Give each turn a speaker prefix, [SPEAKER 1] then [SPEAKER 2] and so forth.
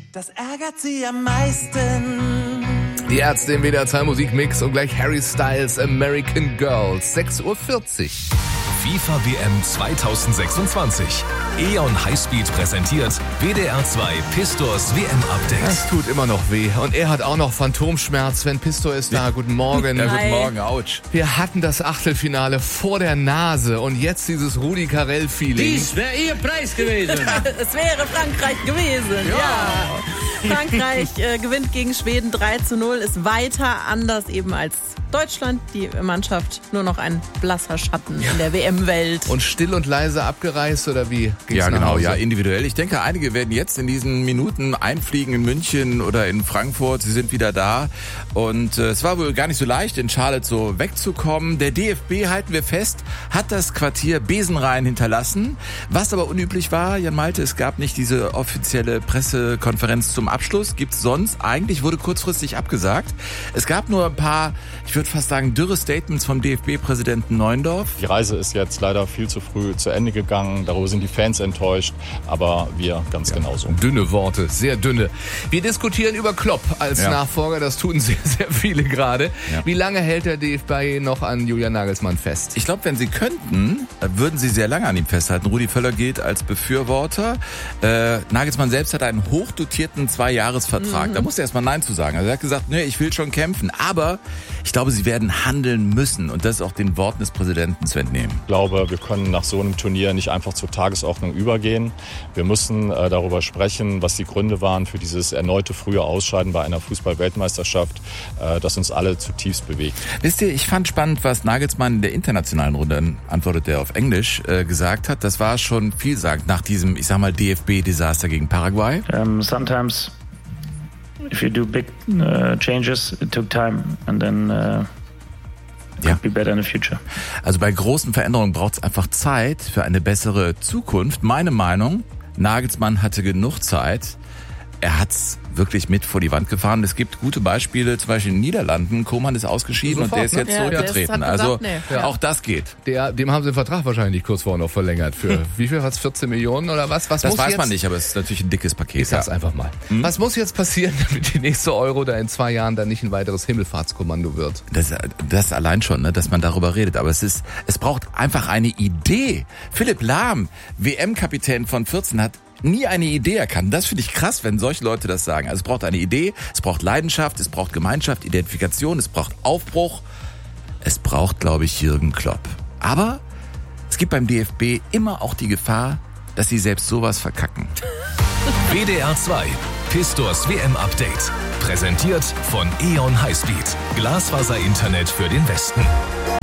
[SPEAKER 1] Das ärgert sie am meisten.
[SPEAKER 2] Die Ärzte im WDR 2 Musikmix und gleich Harry Styles American Girls, 6:40 Uhr.
[SPEAKER 3] FIFA WM 2026. E.ON Highspeed präsentiert WDR 2 Pistors WM Update.
[SPEAKER 2] Das tut immer noch weh. Und er hat auch noch Phantomschmerz. Sven Pistor ist da. Guten Morgen.
[SPEAKER 4] Ja, guten Morgen, ouch.
[SPEAKER 2] Wir hatten das Achtelfinale vor der Nase und jetzt dieses Rudi Carrell-Feeling.
[SPEAKER 5] Dies wäre Ihr Preis gewesen.
[SPEAKER 6] Es wäre Frankreich gewesen, ja. Frankreich gewinnt gegen Schweden 3:0, ist weiter, anders eben als Deutschland. Die Mannschaft nur noch ein blasser Schatten in der WM-Welt.
[SPEAKER 2] Und still und leise abgereist oder wie?
[SPEAKER 4] Ja, genau, ja, individuell. Ich denke, einige werden jetzt in diesen Minuten einfliegen in München oder in Frankfurt. Sie sind wieder da. Und es war wohl gar nicht so leicht, in Charlotte so wegzukommen. Der DFB, halten wir fest, hat das Quartier Besenrein hinterlassen. Was aber unüblich war, Jan Malte, es gab nicht diese offizielle Pressekonferenz zum Abschluss. Gibt's sonst. Eigentlich wurde kurzfristig abgesagt. Es gab nur ein paar, ich würde fast sagen, dürre Statements vom DFB-Präsidenten Neuendorf.
[SPEAKER 7] Die Reise ist jetzt leider viel zu früh zu Ende gegangen. Darüber sind die Fans enttäuscht, aber wir ganz genauso.
[SPEAKER 2] Dünne Worte, sehr dünne. Wir diskutieren über Klopp als Nachfolger. Das tun sehr, sehr viele gerade. Ja. Wie lange hält der DFB noch an Julian Nagelsmann fest?
[SPEAKER 4] Ich glaube, wenn sie könnten, würden sie sehr lange an ihm festhalten. Rudi Völler gilt als Befürworter. Nagelsmann selbst hat einen hochdotierten 2-Jahres-Vertrag. Da musste er erstmal Nein zu sagen. Also er hat gesagt, nee, ich will schon kämpfen. Aber ich glaube, sie werden handeln müssen. Und das ist auch den Worten des Präsidenten zu entnehmen.
[SPEAKER 7] Ich glaube, wir können nach so einem Turnier nicht einfach zur Tagesordnung übergehen. Wir müssen darüber sprechen, was die Gründe waren für dieses erneute frühe Ausscheiden bei einer Fußball-Weltmeisterschaft, das uns alle zutiefst bewegt.
[SPEAKER 4] Wisst ihr, ich fand spannend, was Nagelsmann in der internationalen Runde, antwortet er auf Englisch, gesagt hat. Das war schon vielsagend nach diesem, ich sag mal, DFB-Desaster gegen Paraguay.
[SPEAKER 8] Sometimes if you do big changes, it took time and then be better in the future.
[SPEAKER 4] Also bei großen Veränderungen braucht es einfach Zeit für eine bessere Zukunft. Meine Meinung, Nagelsmann hatte genug Zeit. Er hat's wirklich mit vor die Wand gefahren. Es gibt gute Beispiele, zum Beispiel in den Niederlanden. Koeman ist ausgeschieden und der ist jetzt zurückgetreten. Also auch das geht.
[SPEAKER 2] Dem haben sie den Vertrag wahrscheinlich kurz vorher noch verlängert. Für wie viel war's? 14 Millionen oder was?
[SPEAKER 4] Das weiß man nicht, aber es ist natürlich ein dickes Paket.
[SPEAKER 2] Ich sag's einfach mal. Was muss jetzt passieren, damit die nächste Euro da in 2 Jahren dann nicht ein weiteres Himmelfahrtskommando wird?
[SPEAKER 4] Das allein schon, ne, dass man darüber redet. Aber es braucht einfach eine Idee. Philipp Lahm, WM-Kapitän von 14, hat nie eine Idee erkannt. Das finde ich krass, wenn solche Leute das sagen. Also es braucht eine Idee, es braucht Leidenschaft, es braucht Gemeinschaft, Identifikation, es braucht Aufbruch. Es braucht, glaube ich, Jürgen Klopp. Aber es gibt beim DFB immer auch die Gefahr, dass sie selbst sowas verkacken.
[SPEAKER 3] WDR 2 Pistors WM Update. Präsentiert von E.ON Highspeed. Glasfaser-Internet für den Westen.